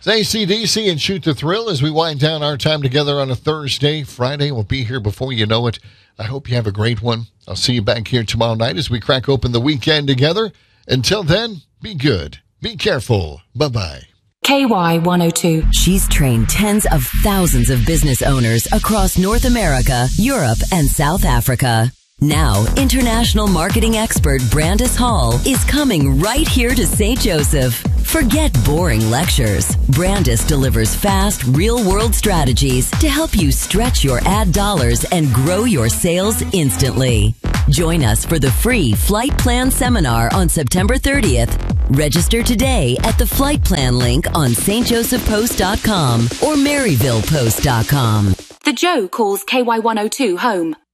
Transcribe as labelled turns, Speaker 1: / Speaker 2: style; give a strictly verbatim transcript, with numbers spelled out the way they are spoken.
Speaker 1: It's A C D C and Shoot the Thrill as we wind down our time together on a Thursday. Friday will be here before you know it. I hope you have a great one. I'll see you back here tomorrow night as we crack open the weekend together. Until then, be good. Be careful. Bye-bye.
Speaker 2: K Y one oh two.
Speaker 3: She's trained tens of thousands of business owners across North America, Europe, and South Africa. Now, international marketing expert Brandis Hall is coming right here to Saint Joseph. Forget boring lectures. Brandis delivers fast, real-world strategies to help you stretch your ad dollars and grow your sales instantly. Join us for the free Flight Plan Seminar on September thirtieth. Register today at the Flight Plan link on s t joseph post dot com or maryville post dot com.
Speaker 2: The Joe calls K Y one oh two home.